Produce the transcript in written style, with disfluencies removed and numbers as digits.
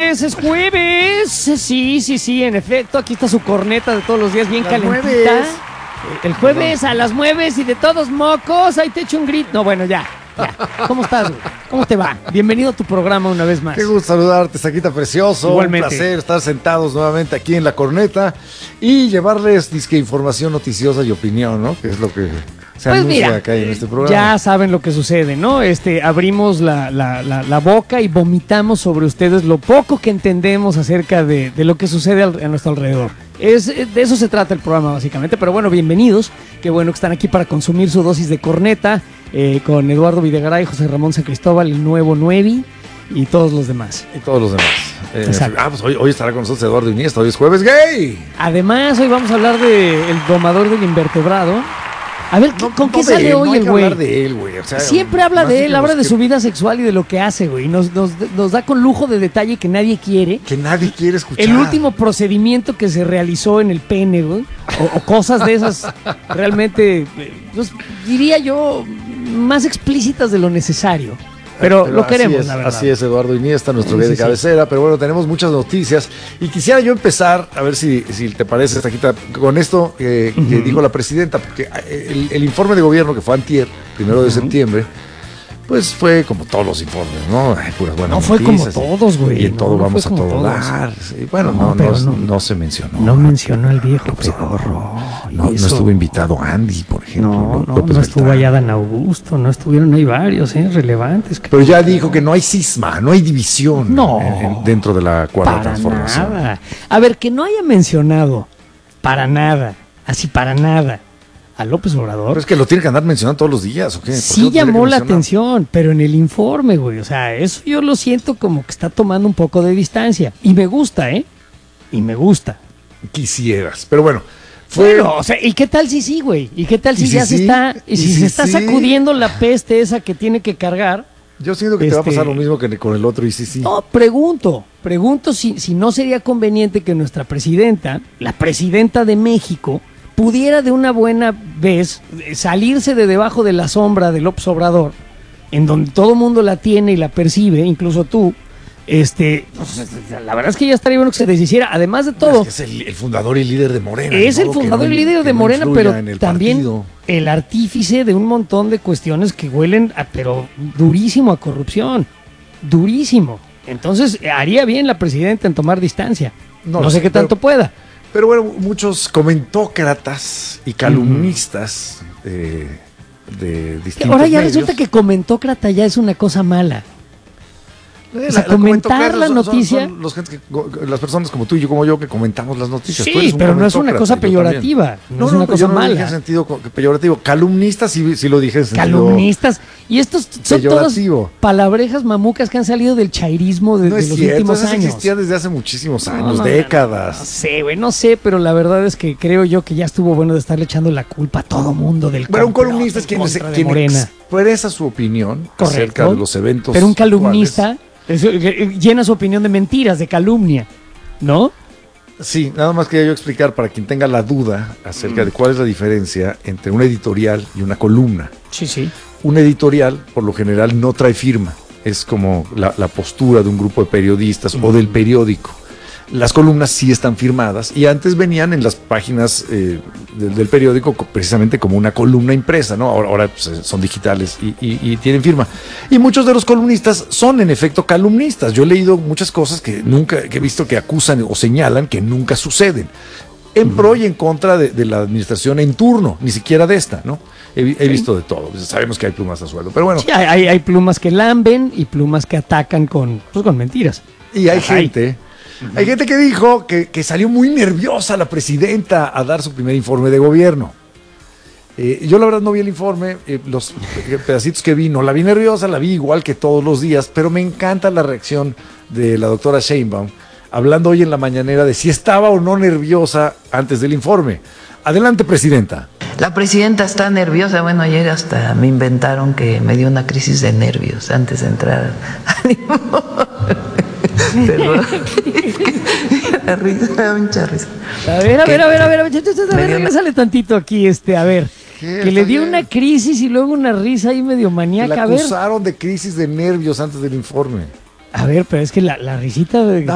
es jueves. Sí, en efecto, aquí está su corneta de todos los días bien Las calentita. mueves. El jueves a las 9 y de todos mocos, ahí te echo un grito. No, bueno, ya. ¿Cómo estás, güey? ¿Cómo te va? Bienvenido a tu programa una vez más. Qué gusto saludarte, Saquita precioso. Igualmente. Un placer estar sentados nuevamente aquí en la corneta y llevarles disque información noticiosa y opinión, ¿no? Que es lo que se anuncia acá en este programa. Ya saben lo que sucede, ¿no? Abrimos la boca y vomitamos sobre ustedes lo poco que entendemos acerca de lo que sucede a nuestro alrededor. De eso se trata el programa básicamente, pero bueno, bienvenidos. Qué bueno que están aquí para consumir su dosis de corneta con Eduardo Videgaray, José Ramón San Cristóbal, el nuevo Nuevi y todos los demás. Pues hoy estará con nosotros Eduardo Iniesta, hoy es jueves gay. Además, hoy vamos a hablar de el domador del invertebrado. A ver, ¿con qué sale hoy el güey? Hablar de él, güey. O sea, siempre habla de él, habla de su vida sexual y de lo que hace, güey. Nos da con lujo de detalle que nadie quiere. Que nadie quiere escuchar. El último procedimiento que se realizó en el pene, güey. O cosas de esas realmente, pues, diría yo, más explícitas de lo necesario. Pero lo queremos, la verdad. Así es, Eduardo Iniesta, nuestro guía de cabecera. Pero bueno, tenemos muchas noticias. Y quisiera yo empezar, a ver si te parece, Saquita, con esto que dijo la presidenta. Porque el informe de gobierno que fue antier, 1 de septiembre, pues fue como todos los informes, ¿no? Ay, puras buenas fue noticias, como todos, güey. Y en todo vamos a todo dar. Sí, bueno, no se mencionó. No mencionó al viejo Pedorro. No estuvo invitado Andy, por ejemplo. No estuvo allá Dan Augusto, no estuvieron ahí varios, relevantes. Pero ya dijo que no hay cisma, no hay división dentro de la cuarta transformación. Nada. A ver, que no haya mencionado para nada a López Obrador. Pero es que lo tiene que andar mencionando todos los días, ¿o qué? Sí llamó la atención, pero en el informe, güey, o sea, eso yo lo siento como que está tomando un poco de distancia. Y me gusta, Y me gusta. Quisieras, pero bueno. Bueno, o sea, ¿y qué tal si sí, güey? ¿Y qué tal si ya se está, se está sacudiendo la peste esa que tiene que cargar? Yo siento que te va a pasar lo mismo que con el otro, y sí. No, pregunto si no sería conveniente que nuestra presidenta, la presidenta de México, pudiera de una buena vez salirse de debajo de la sombra de López Obrador, en donde todo el mundo la tiene y la percibe, incluso tú. Pues, la verdad es que ya estaría bueno que se deshiciera. Además de todo, es el fundador y líder de Morena. Es el fundador y líder de Morena, pero también partido. El artífice de un montón de cuestiones que huelen pero durísimo a corrupción. Durísimo. Entonces, haría bien la presidenta en tomar distancia. No sé qué tanto pueda. Pero bueno, muchos comentócratas y calumnistas de distintos ahora ya medios. resulta que comentócrata ya es una cosa mala. O sea, comentar la noticia. Son las personas como tú y yo, como yo, que comentamos las noticias. Sí, pero no es una cosa peyorativa. No es una cosa mala. No lo dije en sentido peyorativo. Calumnistas sí lo dije en sentido calumnistas. Y estos son todas peyorativo. Palabrejas mamucas que han salido del chairismo de los últimos años. Eso existía desde hace muchísimos años, décadas. No sé, güey, no sé, pero la verdad es que creo yo que ya estuvo bueno de estarle echando la culpa a todo mundo del Bueno, un columnista es quien expresa su opinión acerca de los eventos. Pero un calumnista llena su opinión de mentiras, de calumnia, ¿no? Sí, nada más quería yo explicar para quien tenga la duda acerca de cuál es la diferencia entre un editorial y una columna. Sí. Un editorial, por lo general, no trae firma. Es como la postura de un grupo de periodistas o del periódico. Las columnas sí están firmadas y antes venían en las páginas del periódico precisamente como una columna impresa, ¿no? Ahora pues, son digitales y tienen firma. Y muchos de los columnistas son en efecto calumnistas. Yo he leído muchas cosas que he visto que acusan o señalan que nunca suceden. En pro y en contra de la administración en turno, ni siquiera de esta, ¿no? He visto de todo. Sabemos que hay plumas a sueldo, pero bueno. Sí, hay plumas que lamben y plumas que atacan con mentiras. Y hay gente que dijo que salió muy nerviosa la presidenta a dar su primer informe de gobierno. Yo la verdad no vi el informe, los pedacitos que vi, no la vi nerviosa, la vi igual que todos los días, pero me encanta la reacción de la doctora Sheinbaum, hablando hoy en la mañanera de si estaba o no nerviosa antes del informe. Adelante, presidenta. La presidenta está nerviosa. Bueno, ayer hasta me inventaron que me dio una crisis de nervios antes de entrar al informe. Pero la risa, me da mucha risa. A ver, regresale tantito aquí, a ver. Que le dio una crisis y luego una risa ahí medio maníaca. La acusaron de crisis de nervios antes del informe. A ver, pero es que la risita